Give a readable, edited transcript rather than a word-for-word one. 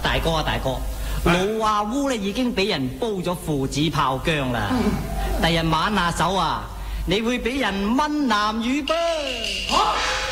大哥啊，大哥，老阿烏咧已經俾人煲咗父子炮姜啦，第日晚下手啊，你會俾人炆南乳噃。